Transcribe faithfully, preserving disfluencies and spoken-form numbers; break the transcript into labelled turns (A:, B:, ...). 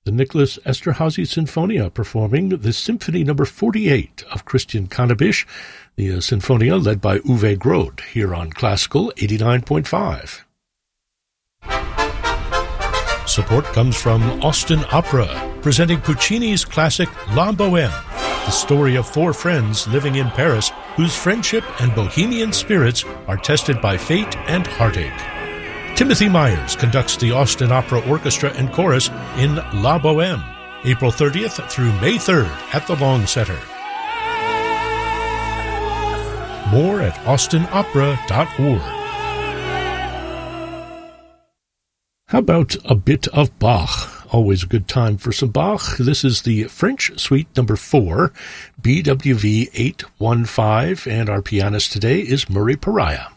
A: the Nicholas Esterhazy Sinfonia performing the Symphony Number forty-eight of Christian Cannabis, the uh, Sinfonia led by Uwe Groth, here on Classical eighty-nine point five. Support comes from Austin Opera, presenting Puccini's classic La Bohème, the story of four friends living in Paris whose friendship and bohemian spirits are tested by fate and heartache. Timothy Myers conducts the Austin Opera Orchestra and Chorus in La Bohème, April thirtieth through May third at the Long Center. More at austin opera dot org. How about a bit of Bach? Always a good time for some Bach. This is the French Suite Number four, B W V eight one five, and our pianist today is Murray Pariah.